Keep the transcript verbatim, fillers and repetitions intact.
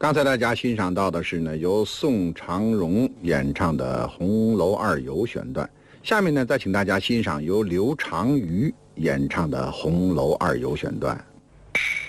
刚才大家欣赏到的是呢，由宋长荣演唱的《红楼二游》选段。下面呢，再请大家欣赏由刘长瑜演唱的《红楼二游》选段。